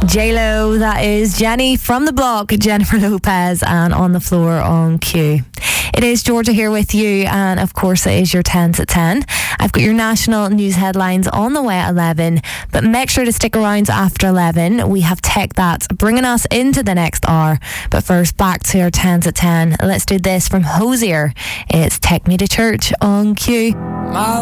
J-Lo, that is Jenny from the block, Jennifer Lopez, and On the Floor on Q. It is Georgia here with you, and of course it is your 10 to 10. I've got your national news headlines on the way at 11, but make sure to stick around after 11. We have Tech That bringing us into the next hour. But first, back to your 10 to 10. Let's do this from Hosier. It's Take Me to Church on Q.